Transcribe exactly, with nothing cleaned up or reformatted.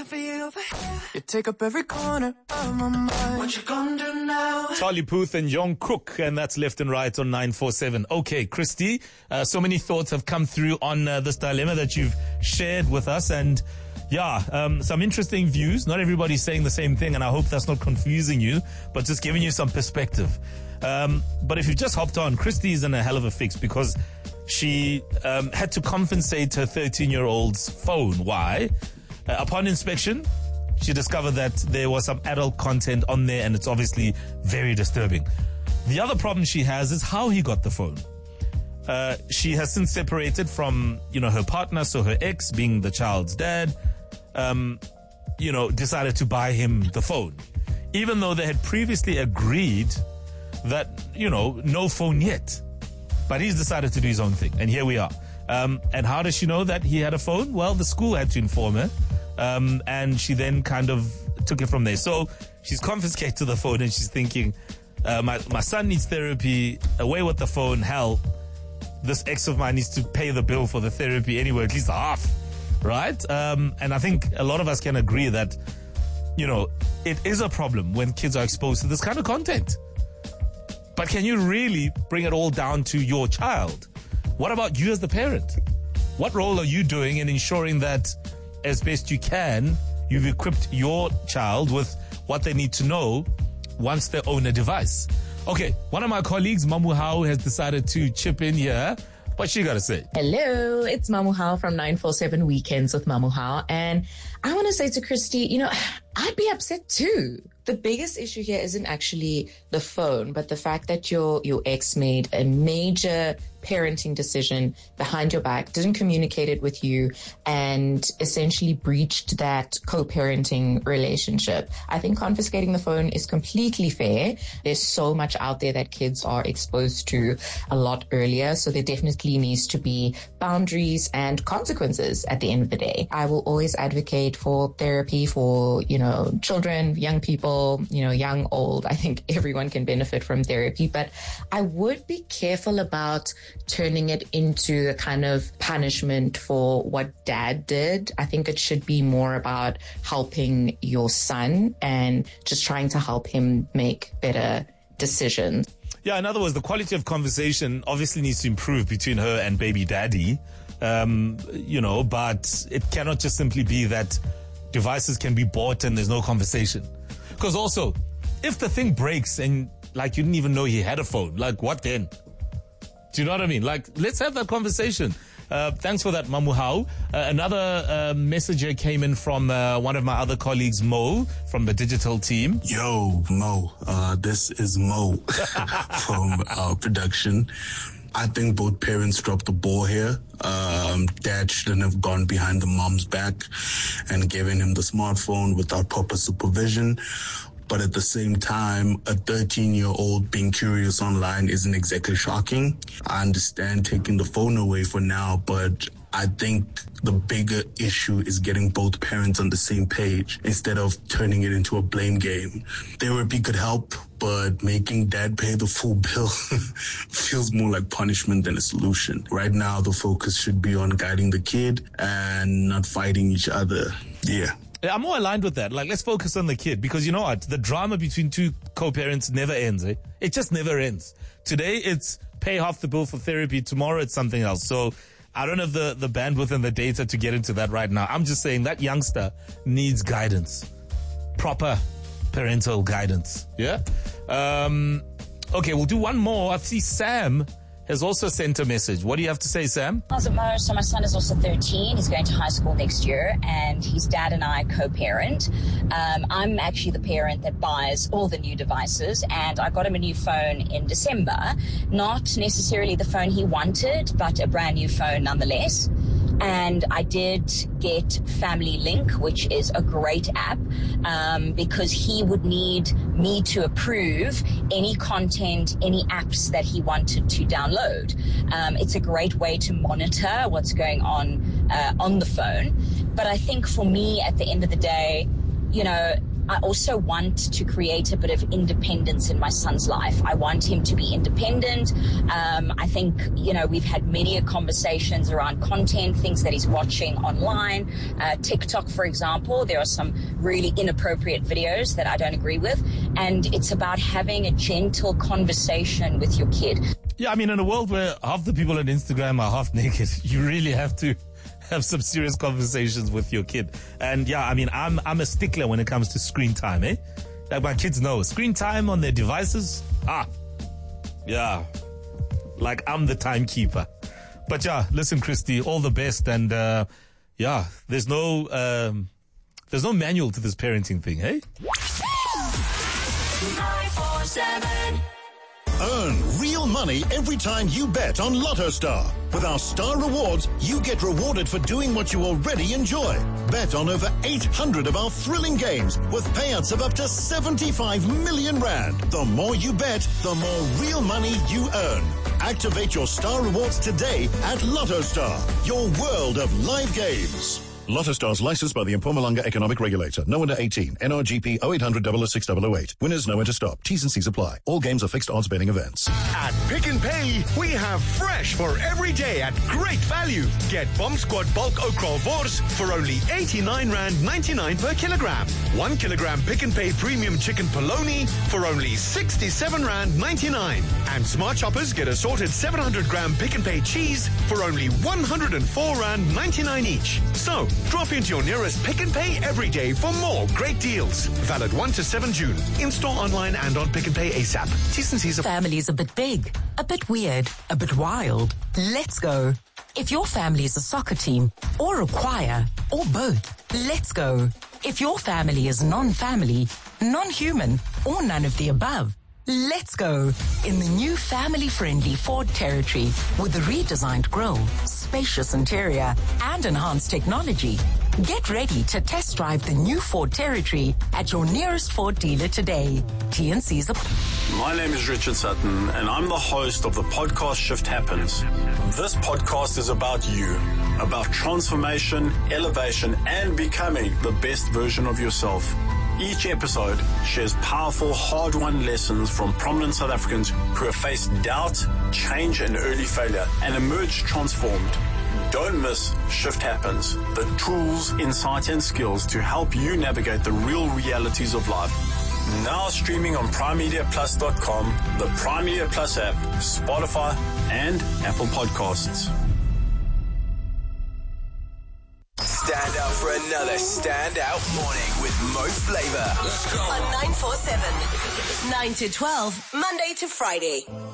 looking for you over here. You take up every corner of my mind. What you gonna do now? Charlie Puth and Young Cook, and that's Left and Right on nine four seven. Okay, Christy, uh, so many thoughts have come through on uh, this dilemma that you've shared with us, and yeah, um, some interesting views. Not everybody's saying the same thing, and I hope that's not confusing you, but just giving you some perspective. Um, but if you've just hopped on, Christy's in a hell of a fix because she um, had to compensate her thirteen-year-old's phone. Why? Uh, upon inspection, she discovered that there was some adult content on there, and it's obviously very disturbing. The other problem she has is how he got the phone. Uh, she has since separated from, you know, her partner, so her ex, being the child's dad, um, you know, decided to buy him the phone, even though they had previously agreed that, you know, no phone yet. But he's decided to do his own thing, and here we are. Um, and how does she know that he had a phone? Well, the school had to inform her. Um, and she then kind of took it from there. So she's confiscated the phone and she's thinking, uh, my, my son needs therapy, away with the phone, hell, this ex of mine needs to pay the bill for the therapy anyway, at least half, right? Um, and I think a lot of us can agree that, you know, it is a problem when kids are exposed to this kind of content. But can you really bring it all down to your child? What about you as the parent? What role are you doing in ensuring that as best you can, you've equipped your child with what they need to know once they own a device? Okay, one of my colleagues, Mamu Hao, has decided to chip in here. What's she got to say? Hello, it's Mamu Hao from nine four seven Weekends with Mamu Hao. And I want to say to Christy, you know, I'd be upset too. The biggest issue here isn't actually the phone, but the fact that your your ex made a major parenting decision behind your back, didn't communicate it with you, and essentially breached that co-parenting relationship. I think confiscating the phone is completely fair. There's so much out there that kids are exposed to a lot earlier, so there definitely needs to be boundaries and consequences at the end of the day. I will always advocate for therapy for, you know, children, young people, you know, young, old. I think everyone can benefit from therapy, but I would be careful about turning it into a kind of punishment for what dad did. I think it should be more about helping your son and just trying to help him make better decisions. Yeah, in other words, the quality of conversation obviously needs to improve between her and baby daddy, um, you know, but it cannot just simply be that devices can be bought and there's no conversation. Because also, if the thing breaks and like you didn't even know he had a phone, like what then? Do you know what I mean? Like, let's have that conversation. Uh, thanks for that, Mamu Hao. Uh, another uh, message here came in from uh, one of my other colleagues, Mo, from the digital team. Yo, Mo. Uh, this is Mo from our production. I think both parents dropped the ball here. Um, dad shouldn't have gone behind the mom's back and given him the smartphone without proper supervision. But at the same time, a thirteen-year-old being curious online isn't exactly shocking. I understand taking the phone away for now, but I think the bigger issue is getting both parents on the same page instead of turning it into a blame game. Therapy could help, but making dad pay the full bill feels more like punishment than a solution. Right now, the focus should be on guiding the kid and not fighting each other. Yeah. I'm more aligned with that. Like, let's focus on the kid because you know what? The drama between two co-parents never ends, eh? It just never ends. Today, it's pay half the bill for therapy. Tomorrow, it's something else. So I don't have the, the bandwidth and the data to get into that right now. I'm just saying that youngster needs guidance. Proper parental guidance. Yeah? Um, okay, we'll do one more. I see Sam has also sent a message. What do you have to say, Sam? How's it, Mo? So my son is also thirteen. He's going to high school next year, and his dad and I co-parent. Um, I'm actually the parent that buys all the new devices, and I got him a new phone in December. Not necessarily the phone he wanted, but a brand new phone nonetheless. And I did get Family Link, which is a great app, um, because he would need me to approve any content, any apps that he wanted to download. Um, it's a great way to monitor what's going on uh, on the phone. But I think for me, at the end of the day, you know, I also want to create a bit of independence in my son's life. I want him to be independent. Um, I think, you know, we've had many conversations around content, things that he's watching online. Uh, TikTok, for example, there are some really inappropriate videos that I don't agree with. And it's about having a gentle conversation with your kid. Yeah, I mean, in a world where half the people on Instagram are half naked, you really have to have some serious conversations with your kid. And yeah, I mean, I'm I'm a stickler when it comes to screen time, eh? Like my kids know, screen time on their devices, ah, yeah, like I'm the timekeeper. But yeah, listen, Christy, all the best. And uh, yeah, there's no um, there's no manual to this parenting thing, hey? nine four seven Earn real money every time you bet on Lotto Star. With our Star Rewards, you get rewarded for doing what you already enjoy. Bet on over eight hundred of our thrilling games with payouts of up to seventy-five million rand. The more you bet, the more real money you earn. Activate your Star Rewards today at Lotto Star, your world of live games. Lotto Stars licensed by the Mpumalanga Economic Regulator. No under eighteen. N R G P oh eight hundred, double oh six, double oh eight. Winners know when to stop. T's and C's apply. All games are fixed odds betting events. At Pick n Pay, we have fresh for every day at great value. Get Bomb Squad bulk okra wors for only eighty-nine rand ninety-nine per kilogram. One kilogram Pick n Pay premium chicken polony for only sixty-seven rand ninety-nine. And Smart Shoppers get assorted seven hundred gram Pick n Pay cheese for only one hundred four rand ninety-nine each. So, drop into your nearest Pick n Pay every day for more great deals. Valid first to seventh June. In-store, online, and on Pick n Pay ASAP. T's and C's. Family's a bit big, a bit weird, a bit wild. Let's go. If your family is a soccer team, or a choir, or both, let's go. If your family is non-family, non-human, or none of the above, let's go in the new family-friendly Ford Territory with a redesigned grille, spacious interior, and enhanced technology. Get ready to test drive the new Ford Territory at your nearest Ford dealer today. T N C's. My name is Richard Sutton, and I'm the host of the podcast Shift Happens. This podcast is about you, about transformation, elevation, and becoming the best version of yourself. Each episode shares powerful, hard-won lessons from prominent South Africans who have faced doubt, change, and early failure and emerged transformed. Don't miss Shift Happens, the tools, insight, and skills to help you navigate the real realities of life. Now streaming on prime media plus dot com, the Prime Media Plus app, Spotify, and Apple Podcasts. Stand out for another standout morning with Mo Flava. Let's go. On nine four seven, nine to twelve, Monday to Friday.